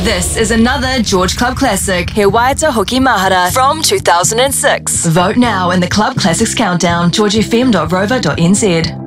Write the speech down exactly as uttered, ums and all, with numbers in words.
This is another George Club Classic, He Waita Hoki Mahara from two thousand six. Vote now in the Club Classics Countdown, george f m dot rover dot n z.